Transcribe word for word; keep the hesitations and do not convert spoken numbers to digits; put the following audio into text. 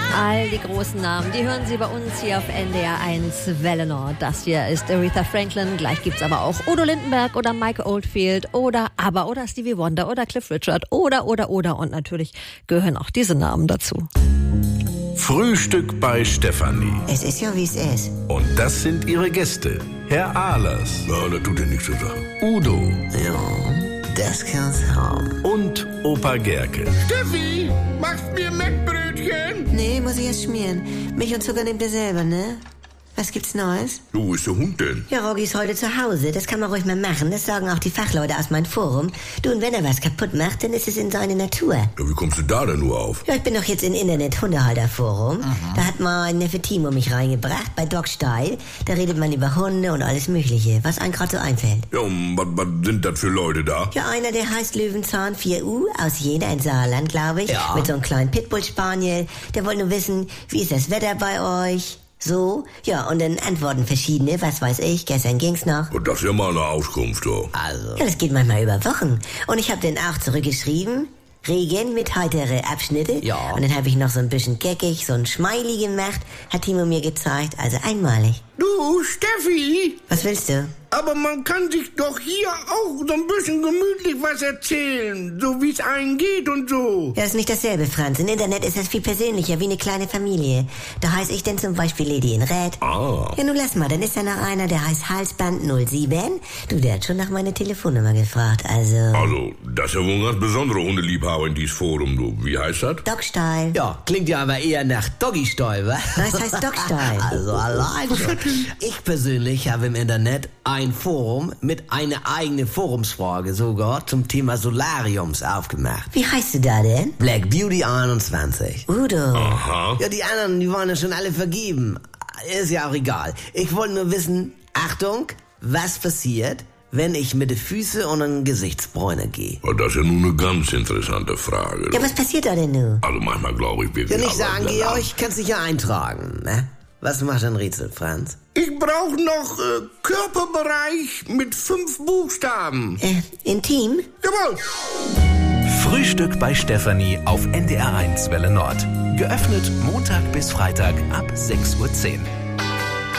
All die großen Namen, die hören Sie bei uns hier auf N D R eins Welle Nord. Das hier ist Aretha Franklin. Gleich gibt's aber auch Udo Lindenberg oder Mike Oldfield oder ABBA oder Stevie Wonder oder Cliff Richard oder, oder, oder. Und natürlich gehören auch diese Namen dazu. Frühstück bei Stefanie. Es ist ja, wie es ist. Und das sind ihre Gäste. Herr Ahlers. Ja, das tut ja nichts zu sagen. Udo. Ja, das kann's haben. Und Opa Gerke. Steffi, machst mir Mettbrötchen? Nee, muss ich erst schmieren. Milch und Zucker nehmt ihr selber, ne? Was gibt's Neues? Du, wo ist der Hund denn? Ja, Roggi ist heute zu Hause. Das kann man ruhig mal machen. Das sagen auch die Fachleute aus meinem Forum. Du, und wenn er was kaputt macht, dann ist es in seiner Natur. Ja, wie kommst du da denn nur auf? Ja, ich bin doch jetzt im Internet-Hundehalter-Forum. Da hat mein Neffe Timo mich reingebracht, bei Dog Style. Da redet man über Hunde und alles Mögliche, was einem gerade so einfällt. Ja, und was, was sind das für Leute da? Ja, einer, der heißt Löwenzahn vier U, aus Jena in Saarland, glaube ich. Ja. Mit so einem kleinen Pitbull-Spaniel. Der wollte nur wissen, wie ist das Wetter bei euch? So, ja, und dann antworten verschiedene, was weiß ich, gestern ging's noch. Und das ist ja mal eine Auskunft, so. Also, Ja, das geht manchmal über Wochen. Und ich habe dann auch zurückgeschrieben, Regen mit heitere Abschnitte. Ja. Und dann habe ich noch so ein bisschen geckig, so ein Smiley gemacht, hat Timo mir gezeigt, also einmalig. Du, Steffi, Was willst du? aber man kann sich doch hier auch so ein bisschen gemütlich was erzählen, so wie es einem geht und so. Ja, das ist nicht dasselbe, Franz. Im Internet ist das viel persönlicher, wie eine kleine Familie. Da heiße ich denn zum Beispiel Lady in Red. Ah. Ja, nun lass mal, dann ist da noch einer, der heißt Halsband null sieben. Du, der hat schon nach meiner Telefonnummer gefragt, also... Also, das ist ja wohl ein ganz besonderer Hundeliebhaber in dieses Forum, du. Wie heißt das? Dogstyle. ja, klingt ja aber eher nach Doggy-Style, wa? Was heißt Dogstyle? Also allein schon. Ich persönlich habe im Internet ein Forum mit einer eigenen Forumsfrage sogar zum Thema Solariums aufgemacht. Wie heißt du da denn? Black Beauty einundzwanzig. Udo. Aha. Ja, die anderen, die waren ja schon alle vergeben. Ist ja auch egal. Ich wollte nur wissen, Achtung, was passiert, wenn ich mit den Füßen und den Gesichtsbräune gehe? Ja, das ist ja nun eine ganz interessante Frage. Ja, was passiert da denn nun? Also manchmal glaube ich Ja, wirklich... nicht aber- sagen, Georg, kannst dich ja eintragen, ne? Was macht ein Rätsel, Franz? Ich brauche noch äh, Körperbereich mit fünf Buchstaben. Äh, intim? Jawohl. Frühstück bei Stefanie auf N D R eins Welle Nord. Geöffnet Montag bis Freitag ab sechs Uhr zehn.